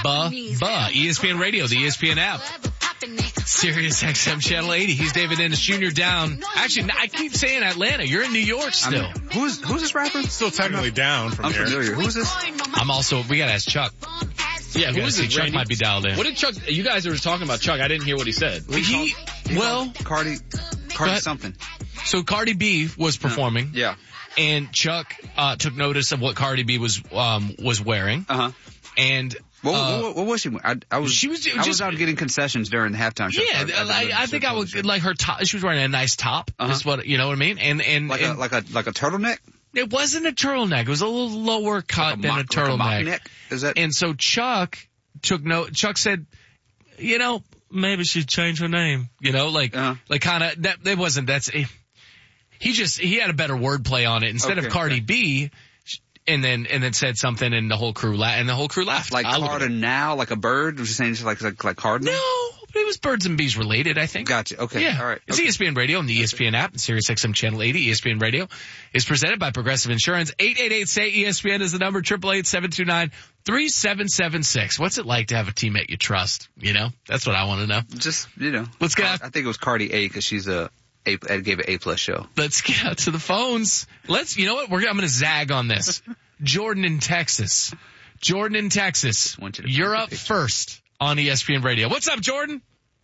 ESPN Radio, the ESPN app. Sirius XM Channel 80. He's David Ennis Jr. down. Actually, I keep saying Atlanta. You're in New York still. Who's this rapper? Still technically down from here. I'm familiar. Who's this? We gotta ask Chuck. Yeah, who is it? Chuck might be dialed in. What did Chuck, you guys were talking about Chuck. I didn't hear what he said. Cardi something. So Cardi B was performing. Yeah. And Chuck, took notice of what Cardi B was wearing. Uh-huh. And, what was she wearing? I was out getting concessions during the halftime show. Yeah, I think I would like her top. She was wearing a nice top. Is what, you know what I mean? And like a turtleneck? It wasn't a turtleneck. It was a little lower cut than a turtleneck. Like a mock neck? Is that? And so Chuck Chuck said, maybe she'd change her name. Kind of, he had a better wordplay on it. Instead of Cardi B, and then said something, and the whole crew laughed. Like cardinal, like a bird? Was you saying just like cardinal? No, but it was birds and bees related, I think. Gotcha. Okay. Yeah. All right. It's ESPN Radio and the ESPN app and Sirius XM Channel 80. ESPN Radio is presented by Progressive Insurance. 888-SAY-ESPN is the number. 888-729-3776. What's it like to have a teammate you trust? That's what I want to know. Just, Let's get out. I think it was Cardi A because she's gave an A+ show. Let's get out to the phones. You know what? I'm going to zag on this. Jordan in Texas. You're up first on ESPN Radio. What's up, Jordan?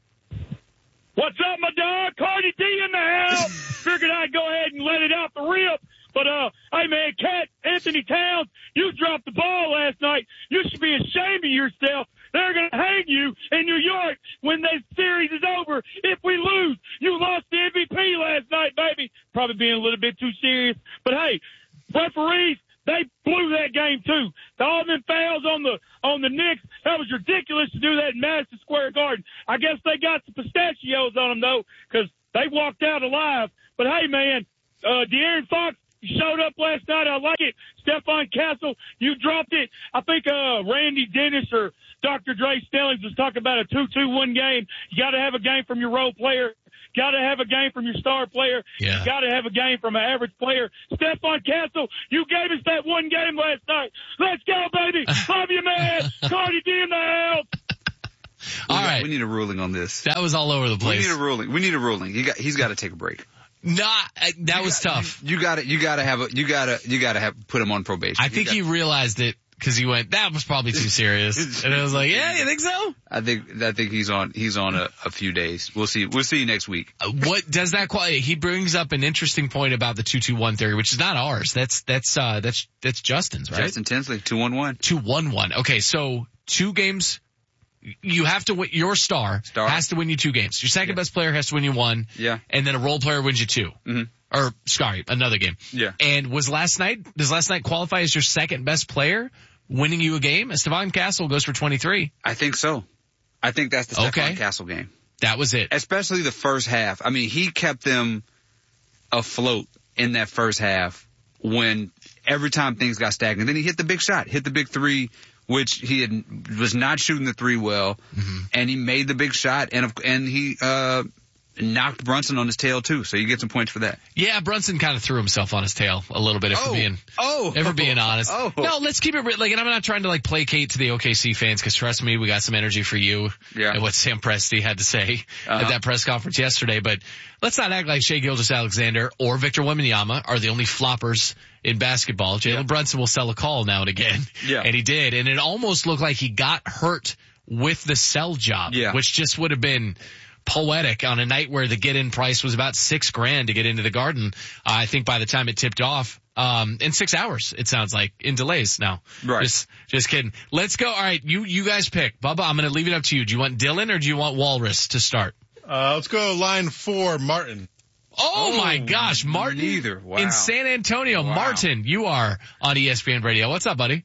What's up, my dog? Cardi D in the house. Figured I'd go ahead and let it out the rip. But, hey man, Anthony Towns, you dropped the ball last night. You should be ashamed of yourself. They're going to hang you in New York when the series is over. If we lose, you lost the MVP last night, baby. Probably being a little bit too serious. But hey, referees, they blew that game too. All them fouls on the Knicks, that was ridiculous to do that in Madison Square Garden. I guess they got some pistachios on them though, because they walked out alive. But hey man, De'Aaron Fox showed up last night. I like it. Stephon Castle, you dropped it. I think Randy Dennis or Dr. Dre Stellings was talking about a 2-2-1 game. You got to have a game from your role player. Got to have a game from your star player. Yeah. You got to have a game from an average player. Stephon Castle, you gave us that one game last night. Let's go, baby. Love you, man. Cardi D in the house. All right. We need a ruling on this. That was all over the place. We need a ruling. He's got to take a break. That was tough. You gotta put him on probation. I think he realized it because he went, that was probably too serious. And I was like, yeah, you think so? I think he's on a few days. We'll see you next week. What does that he brings up an interesting point about the 2-2-1 theory, which is not ours. That's Justin's, right? Justin Tinsley, 2-1-1. 2-1-1. Okay, so 2 games. You have to win, your star has to win you 2 games. Your second best player has to win you 1. Yeah. And then a role player wins you 2. Mm-hmm. Or, sorry, another game. Yeah. And does last night qualify as your second best player winning you a game? Stephon Castle goes for 23. I think so. I think that's the Stephon Castle game. That was it. Especially the first half. I mean, he kept them afloat in that first half when every time things got stagnant. Then he hit the big shot, hit the big 3, which he was not shooting the 3 well, and he made the big shot, and he knocked Brunson on his tail too. So you get some points for that. Yeah, Brunson kind of threw himself on his tail a little bit. If we're being honest. No, let's keep it and I'm not trying to placate to the OKC fans because trust me, we got some energy for you. Yeah. And what Sam Presti had to say at that press conference yesterday. But let's not act like Shai Gilgeous-Alexander or Victor Wembanyama are the only floppers in basketball. Jalen Brunson will sell a call now and again. Yeah. And he did. And it almost looked like he got hurt with the sell job, which just would have been poetic on a night where the get-in price was about $6,000 to get into the Garden. I think by the time it tipped off, in 6 hours, it sounds like, in delays now. Right. Just kidding. Let's go. All right. You guys pick. Bubba, I'm going to leave it up to you. Do you want Dylan or do you want Walrus to start? Let's go line 4, Martin. Oh my gosh, Martin. Neither. Wow. In San Antonio. Wow. Martin, you are on ESPN Radio. What's up, buddy?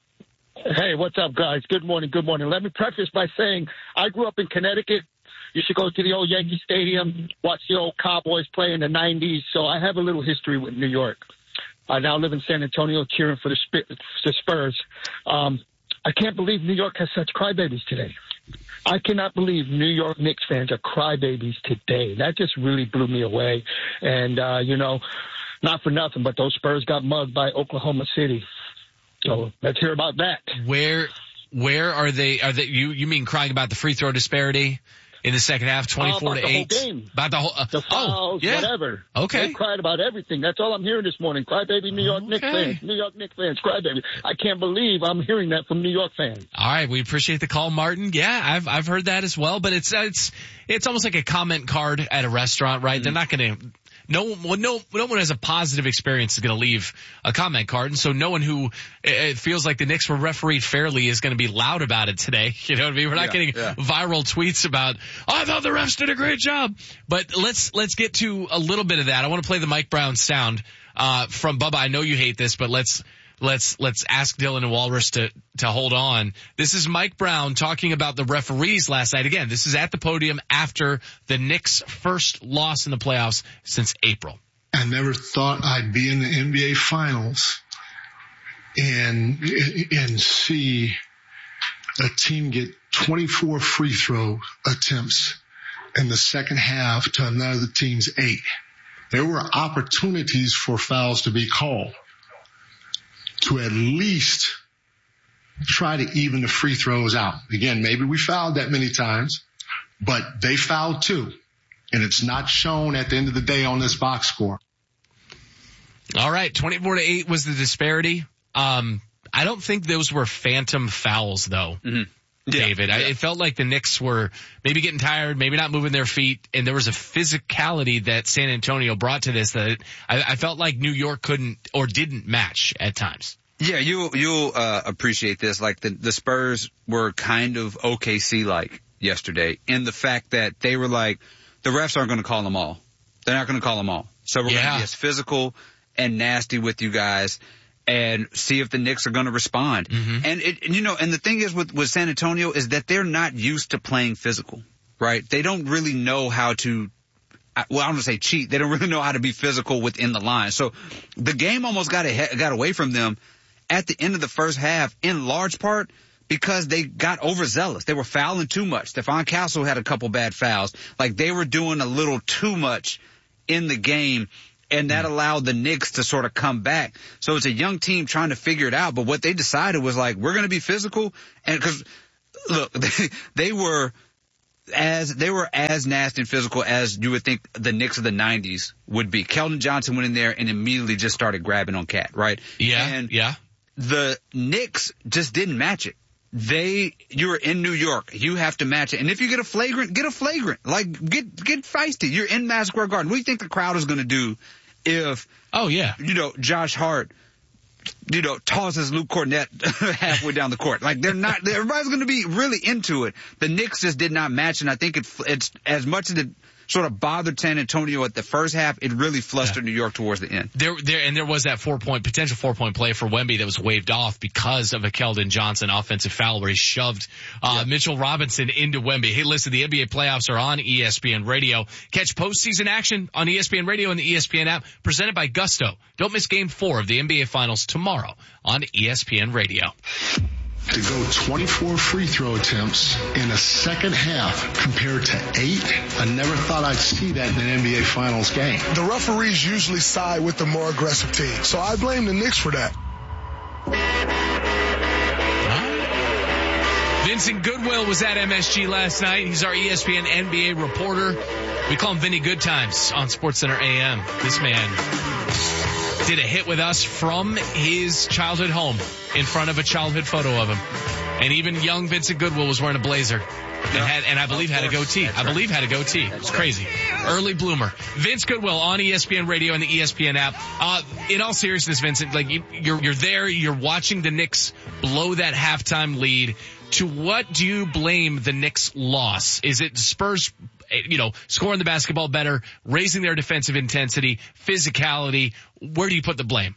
Hey, what's up, guys? Good morning. Let me preface by saying I grew up in Connecticut. You should go to the old Yankee Stadium, watch the old Cowboys play in the 90s. So I have a little history with New York. I now live in San Antonio cheering for the Spurs. I can't believe New York has such crybabies today. I cannot believe New York Knicks fans are crybabies today. That just really blew me away. And, not for nothing, but those Spurs got mugged by Oklahoma City. So let's hear about that. Where where are they? You mean crying about the free throw disparity in the second half, 24 to 8? The whole game. About the whole, the fouls, whatever. Okay. They cried about everything. That's all I'm hearing this morning. Crybaby New York Knicks fans. New York Knicks fans, crybaby. I can't believe I'm hearing that from New York fans. All right. We appreciate the call, Martin. Yeah, I've heard that as well, but it's almost like a comment card at a restaurant, right? Mm-hmm. They're not going to, no one has a positive experience is going to leave a comment card. And so no one who it feels like the Knicks were refereed fairly is going to be loud about it today. You know what I mean? We're not getting viral tweets about, I thought the refs did a great job. But let's get to a little bit of that. I want to play the Mike Brown sound, from Bubba. I know you hate this, but let's ask Dylan and Walrus to hold on. This is Mike Brown talking about the referees last night. Again, this is at the podium after the Knicks' first loss in the playoffs since April. I never thought I'd be in the NBA Finals and see a team get 24 free throw attempts in the second half to another team's 8. There were opportunities for fouls to be called, to at least try to even the free throws out. Again, maybe we fouled that many times, but they fouled too. And it's not shown at the end of the day on this box score. All right, 24 to 8 was the disparity. I don't think those were phantom fouls though. Mm-hmm. David. Yeah. It felt like the Knicks were maybe getting tired, maybe not moving their feet, and there was a physicality that San Antonio brought to this that I felt like New York couldn't or didn't match at times. Yeah, you'll appreciate this. Like the Spurs were kind of OKC-like yesterday in the fact that they were like, the refs aren't going to call them all. They're not going to call them all. So we're going to be as physical and nasty with you guys and see if the Knicks are going to respond. Mm-hmm. And the thing is with San Antonio is that they're not used to playing physical, right? They don't really know how to, well, I don't want to say cheat. They don't really know how to be physical within the line. So the game almost got away from them at the end of the first half in large part because they got overzealous. They were fouling too much. Stephon Castle had a couple bad fouls. Like they were doing a little too much in the game. And that allowed the Knicks to sort of come back. So it's a young team trying to figure it out. But what they decided was like, we're going to be physical. And because look, they were as nasty and physical as you would think the Knicks of the 90s would be. Keldon Johnson went in there and immediately just started grabbing on Cat, right? Yeah. And the Knicks just didn't match it. You're in New York. You have to match it. And if you get a flagrant, get a flagrant. Like, get feisty. You're in Madison Square Garden. What do you think the crowd is going to do if, Josh Hart, tosses Luke Cornett halfway down the court? Like, everybody's going to be really into it. The Knicks just did not match. And I think it's as much as it sort of bothered San Antonio at the first half, it really flustered New York towards the end. There was that potential 4-point play for Wemby that was waved off because of a Keldon Johnson offensive foul where he shoved Mitchell Robinson into Wemby. Hey, listen, the NBA playoffs are on ESPN Radio. Catch postseason action on ESPN Radio and the ESPN app, presented by Gusto. Don't miss Game 4 of the NBA Finals tomorrow on ESPN Radio. To go 24 free throw attempts in a second half compared to 8, I never thought I'd see that in an NBA Finals game. The referees usually side with the more aggressive team, so I blame the Knicks for that. Vincent Goodwill was at MSG last night. He's our ESPN NBA reporter. We call him Vinny Goodtimes on SportsCenter AM. This man did a hit with us from his childhood home in front of a childhood photo of him. And even young Vincent Goodwill was wearing a blazer and I believe had a goatee. It was crazy. Early bloomer. Vince Goodwill on ESPN Radio and the ESPN app. In all seriousness, Vincent, like you're there, you're watching the Knicks blow that halftime lead. To what do you blame the Knicks' loss? Is it Spurs, scoring the basketball better, raising their defensive intensity, physicality? Where do you put the blame?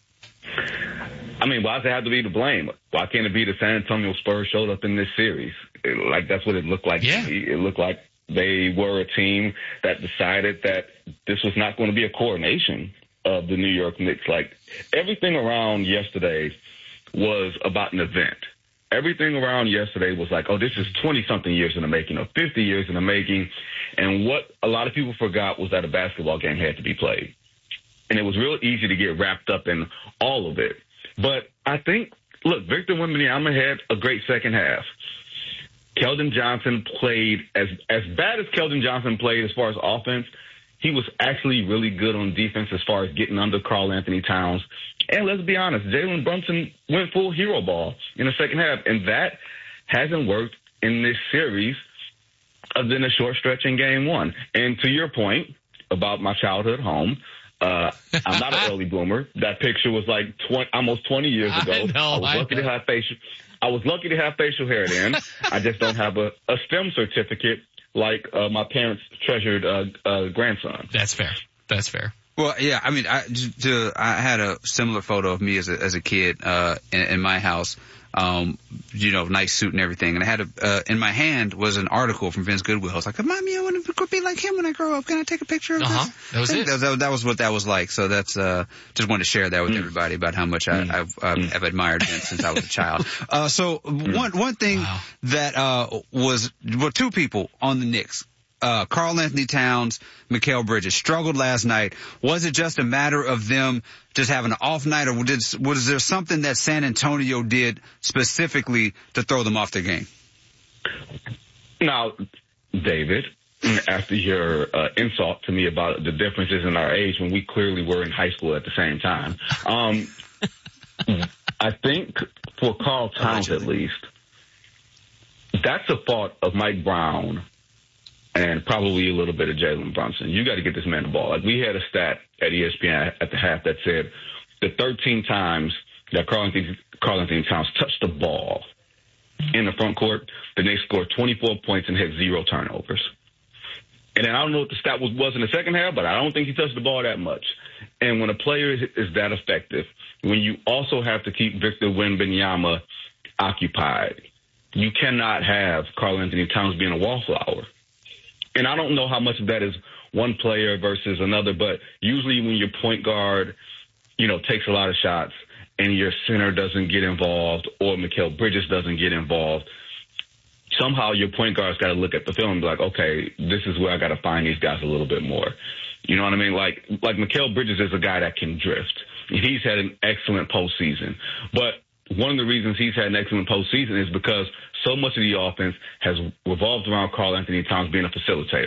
I mean, why does it have to be the blame? Why can't it be the San Antonio Spurs showed up in this series? That's what it looked like. Yeah. It looked like they were a team that decided that this was not going to be a coordination of the New York Knicks. Like, everything around yesterday was about an event. Everything around yesterday was like, oh, this is 20-something years in the making or 50 years in the making. And what a lot of people forgot was that a basketball game had to be played. And it was real easy to get wrapped up in all of it. But I think look, Victor Wembanyama had a great second half. Keldon Johnson played as bad as Keldon Johnson played as far as offense. He was actually really good on defense as far as getting under Karl-Anthony Towns. And let's be honest, Jalen Brunson went full hero ball in the second half, and that hasn't worked in this series other than a short stretch in game one. And to your point about my childhood home, I'm not an early bloomer. That picture was like almost 20 years ago. I was lucky to have facial hair then. I just don't have a STEM certificate like my parents' treasured grandson. That's fair. That's fair. Well, yeah, I mean, I had a similar photo of me as a kid in my house. Nice suit and everything. And I had in my hand was an article from Vince Goodwill. I was like, Mommy, I want to be like him when I grow up. Can I take a picture of this? That was it. That was what that was like. So that's, just wanted to share that with everybody about how much I've admired Vince since I was a child. One thing that, two people on the Knicks. Karl-Anthony Towns, Mikal Bridges struggled last night. Was it just a matter of them just having an off night, or was there something that San Antonio did specifically to throw them off their game? Now, David, after your insult to me about the differences in our age when we clearly were in high school at the same time, I think for Karl Towns at least, that's a fault of Mike Brown and probably a little bit of Jalen Brunson. You got to get this man the ball. Like, we had a stat at ESPN at the half that said the 13 times that Karl-Anthony Towns touched the ball in the front court, the Knicks scored 24 points and had 0 turnovers. And then I don't know what the stat was in the second half, but I don't think he touched the ball that much. And when a player is that effective, when you also have to keep Victor Wembanyama occupied, you cannot have Karl-Anthony Towns being a wallflower. And I don't know how much of that is one player versus another, but usually when your point guard, takes a lot of shots and your center doesn't get involved or Mikal Bridges doesn't get involved, somehow your point guard's got to look at the film and be like, okay, this is where I got to find these guys a little bit more. You know what I mean? Like Mikal Bridges is a guy that can drift. He's had an excellent postseason. But one of the reasons he's had an excellent postseason is because so much of the offense has revolved around Karl-Anthony Towns being a facilitator.